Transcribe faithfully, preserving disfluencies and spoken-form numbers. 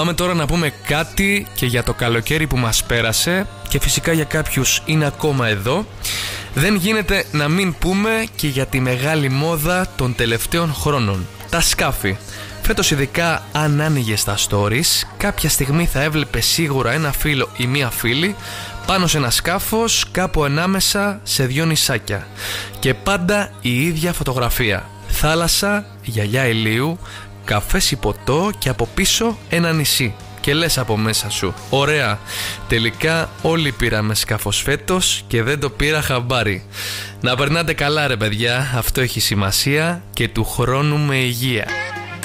Πάμε τώρα να πούμε κάτι και για το καλοκαίρι που μας πέρασε και φυσικά για κάποιους είναι ακόμα εδώ. Δεν γίνεται να μην πούμε και για τη μεγάλη μόδα των τελευταίων χρόνων, τα σκάφη. Φέτος ειδικά αν άνοιγες τα stories, κάποια στιγμή θα έβλεπε σίγουρα ένα φίλο ή μία φίλη πάνω σε ένα σκάφος κάπου ανάμεσα σε δυο νησάκια. Και πάντα η ίδια φωτογραφία. Θάλασσα, γυαλιά ηλίου, καφές ποτό και από πίσω ένα νησί. Και λες από μέσα σου, ωραία, τελικά όλοι πήραμε σκάφος φέτος και δεν το πήρα χαμπάρι. Να περνάτε καλά ρε παιδιά, αυτό έχει σημασία, και του χρόνου με υγεία.